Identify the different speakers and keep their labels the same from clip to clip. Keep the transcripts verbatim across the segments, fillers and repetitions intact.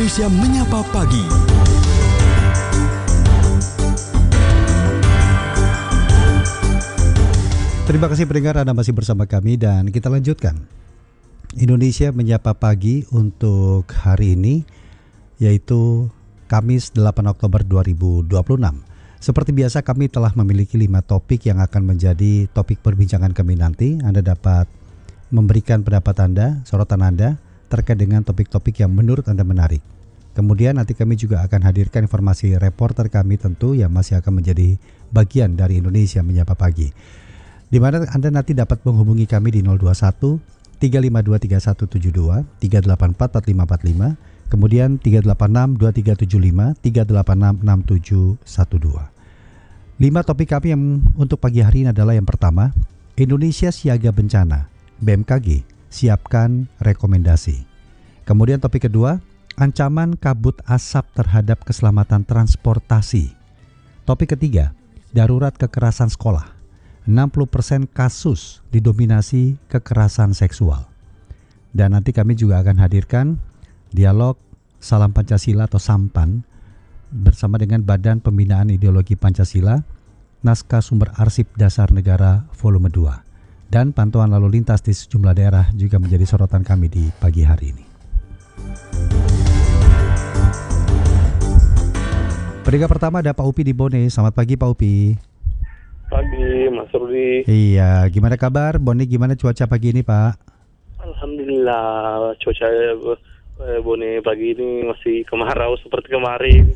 Speaker 1: Indonesia Menyapa Pagi.
Speaker 2: Terima kasih pendengar, Anda masih bersama kami dan kita lanjutkan Indonesia Menyapa Pagi untuk hari ini, yaitu Kamis delapan Oktober dua ribu dua puluh enam. Seperti biasa kami telah memiliki lima topik yang akan menjadi topik perbincangan kami nanti. Anda dapat memberikan pendapat Anda, sorotan Anda terkait dengan topik-topik yang menurut Anda menarik. Kemudian nanti kami juga akan hadirkan informasi reporter kami tentu yang masih akan menjadi bagian dari Indonesia Menyapa Pagi, di mana Anda nanti dapat menghubungi kami di nol dua satu tiga lima dua tiga satu tujuh dua, tiga delapan empat empat lima empat lima, kemudian tiga delapan enam dua tiga tujuh lima, tiga delapan enam enam tujuh satu dua. Lima topik kami yang untuk pagi hari ini adalah yang pertama, Indonesia siaga bencana, B M K G siapkan rekomendasi. Kemudian topik kedua, ancaman kabut asap terhadap keselamatan transportasi. Topik ketiga, darurat kekerasan sekolah. enam puluh persen kasus didominasi kekerasan seksual. Dan nanti kami juga akan hadirkan dialog Salam Pancasila atau Sampan bersama dengan Badan Pembinaan Ideologi Pancasila, naskah sumber arsip dasar negara volume dua. Dan pantauan lalu lintas di sejumlah daerah juga menjadi sorotan kami di pagi hari ini. Pendengar pertama ada Pak Upi di Bone. Selamat pagi Pak Upi.
Speaker 3: Pagi Mas Rudi.
Speaker 2: Iya, gimana kabar? Bone gimana cuaca pagi ini Pak?
Speaker 3: Alhamdulillah cuaca eh, Bone pagi ini masih kemarau seperti kemarin.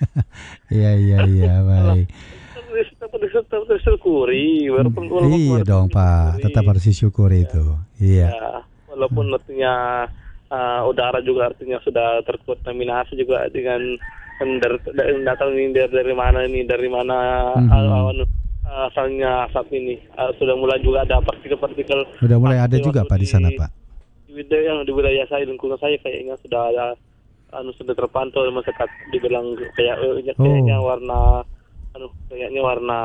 Speaker 2: Iya iya iya baik.
Speaker 3: Tetap tetap tersyukuri.
Speaker 2: Iya dong Pak, tetap harus disyukuri itu. Iya.
Speaker 3: Ya, walaupun artinya uh, udara juga artinya sudah terkontaminasi juga dengan dari, dari datang ini dari, dari mana ini dari mana
Speaker 2: Mm-hmm.
Speaker 3: awan asalnya asap ini uh, sudah mulai juga ada partikel-partikel.
Speaker 2: Sudah mulai ada juga Pak di sana Pak.
Speaker 3: Di wilayah yang di wilayah saya lingkungan saya kayaknya sudah ada anu sudah terpantau masyarakat dibilang kayak eh, kayaknya
Speaker 2: Oh.
Speaker 3: warna anu kayaknya warna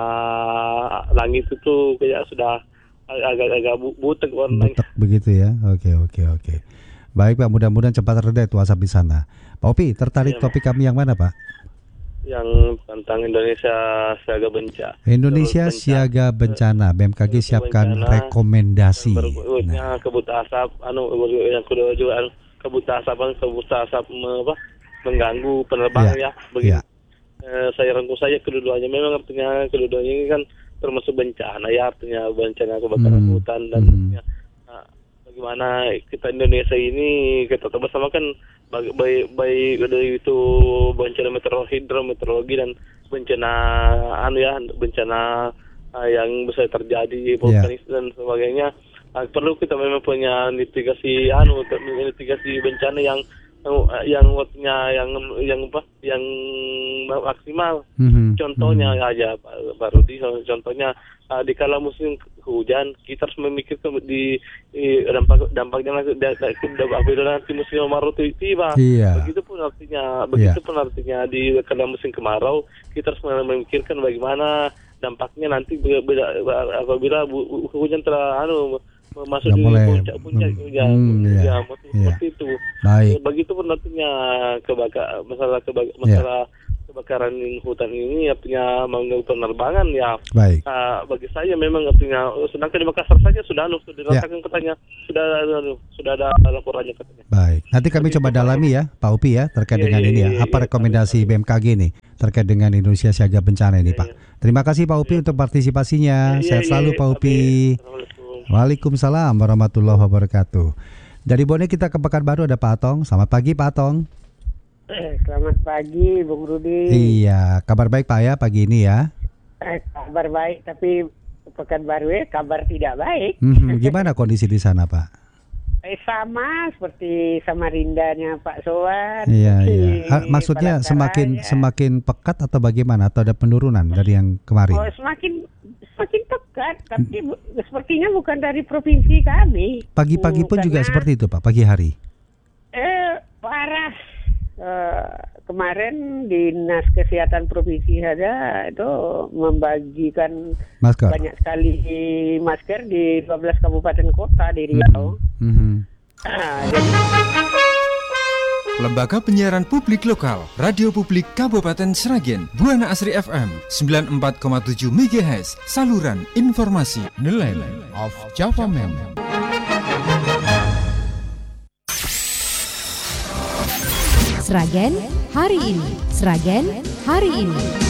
Speaker 3: langit itu kayak sudah agak-agak butek warnanya.
Speaker 2: Butek begitu ya. Oke oke oke. Baik Pak, mudah-mudahan cepat reda itu asap di sana. Pak Opi, tertarik
Speaker 3: Ya,
Speaker 2: topik kami yang mana Pak?
Speaker 3: Yang tentang Indonesia siaga bencana.
Speaker 2: Indonesia siaga bencana, B M K G siapkan
Speaker 3: bencana,
Speaker 2: rekomendasi.
Speaker 3: Berikutnya
Speaker 2: Nah.
Speaker 3: kabut asap, anu yang kedua juga kabut asap, kabut asap apa mengganggu penerbangan
Speaker 2: Ya,
Speaker 3: ya. Begitu.
Speaker 2: ya.
Speaker 3: Eh, saya rangkum saya kedua-duanya memang artinya kedua-duanya ini kan termasuk bencana ya, artinya bencana kebakaran
Speaker 2: Hmm.
Speaker 3: hutan dan
Speaker 2: Hmm.
Speaker 3: artinya, nah, bagaimana kita Indonesia ini kita tahu bersama kan baik baik baik dari itu bencana meteorologi, hidrometeorologi dan bencana anu ya bencana uh, yang bisa terjadi vulkanis dan sebagainya. Uh, perlu kita memang punya mitigasi anu mitigasi bencana yang yang waktunya yang yang apa yang maksimal.
Speaker 2: Mm-hmm.
Speaker 3: Contohnya
Speaker 2: Mm-hmm.
Speaker 3: aja Pak Rudi, contohnya uh, di kala musim hujan kita harus memikirkan di, di dampak dampaknya nanti apabila nanti musim kemarau tiba.
Speaker 2: Iya.
Speaker 3: Begitupun artinya begitupun artinya di kala musim kemarau kita harus memikirkan bagaimana dampaknya nanti bila, apabila hujan telah anu masuk di puncak-puncak hujan
Speaker 2: hmm, iya,
Speaker 3: ya, seperti
Speaker 2: iya.
Speaker 3: itu.
Speaker 2: Baik.
Speaker 3: Begitupun artinya kebakar masalah kebak masalah kebakaran hutan ini artinya mengganggu penerbangan ya.
Speaker 2: Baik.
Speaker 3: Uh, bagi saya memang artinya sedangkan di Makassar saja sudah anu sudah dirasakan ya. Katanya sudah anu, sudah ada laporannya katanya.
Speaker 2: Baik. Nanti kami begitu, coba dalami ya Pak Upi ya terkait iya, dengan iya, ini ya. Iya, apa iya, rekomendasi iya. B M K G nih terkait dengan Indonesia siaga bencana ini iya, Pak. Iya. Terima kasih Pak Upi iya. untuk partisipasinya. Iya, Sehat iya, selalu iya, Pak Upi. Waalaikumsalam warahmatullahi wabarakatuh. Dari Bone kita ke Pekanbaru ada Pak Atong. Selamat pagi Pak Atong.
Speaker 4: Eh, selamat pagi Bung Rudi.
Speaker 2: Iya, kabar baik Pak ya pagi ini ya.
Speaker 4: Eh, kabar baik tapi Pekanbaru ya kabar tidak baik.
Speaker 2: Hmm, gimana kondisi di sana Pak?
Speaker 4: Eh, sama seperti Samarindanya Pak Sowan.
Speaker 2: Iya iya. Ha, maksudnya semakin semakin pekat atau bagaimana atau ada penurunan dari yang kemarin?
Speaker 4: Oh semakin semakin pekat tapi bu, sepertinya bukan dari provinsi kami.
Speaker 2: Pagi-pagi pun
Speaker 4: uh,
Speaker 2: juga
Speaker 4: karena,
Speaker 2: seperti itu Pak pagi hari.
Speaker 4: Eh parah. Uh, kemarin Dinas Kesehatan Provinsi saja itu membagikan
Speaker 2: masker.
Speaker 4: Banyak sekali masker di dua belas kabupaten kota di Riau.
Speaker 2: Mm-hmm. Mm-hmm.
Speaker 4: Ah, jadi
Speaker 1: Lembaga Penyiaran Publik Lokal, Radio Publik Kabupaten Sragen, Buana Asri F M sembilan puluh empat koma tujuh megahertz, saluran informasi Nelayan of Java Man.
Speaker 5: Sragen hari ini, Sragen hari ini.